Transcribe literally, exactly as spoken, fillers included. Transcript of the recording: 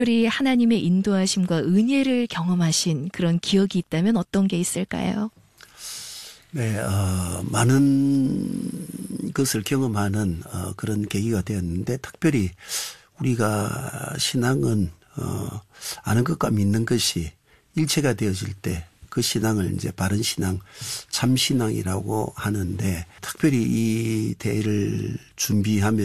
특별히 하나님의 인도하심과 은혜를 경험하신 그런 기억이 있다면 어떤 게 있을까요? 네, 어, 많은 것을 경험하는 어, 그런 계기가 되었는데 특별히 우리가 신앙은 어, 아는 것과 믿는 것이 일체가 되어질 때 그 신앙을 이제 바른 신앙, 참 신앙이라고 하는데 특별히 이 대회를 준비하면